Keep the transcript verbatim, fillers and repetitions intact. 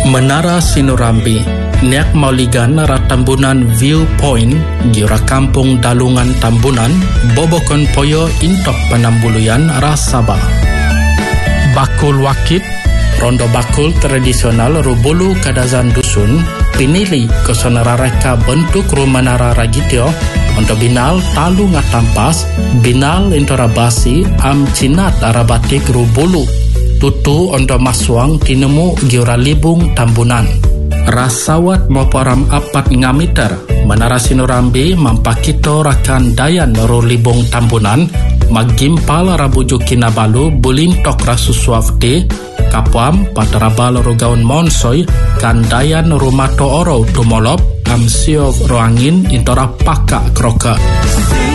Menara Sinurambi, niak mauligan ra Tambunan Viewpoint, gira kampung Dalungan Tambunan, bobokon poyo intok penambuluyan ra Sabah. Bakul Wakit, rondo bakul tradisional rubulu kadazan dusun, pinili kesonarareka bentuk rumah nara ragitio, untuk binal talu ngatampas, binal intorabasi am cinat arabatik rubulu. Tutu ondo maswang tinemu giura libung Tambunan. Rasawat moporam apat ngameter Menara Sinurambi mampakito rakan dayan ro libung Tambunan magimpal rabuju kinabalu bulintok rasuswafte kapuam patarabal ro gaun monsoy kan dayan rumato oro tumolop am siov roangin intora paka kroka.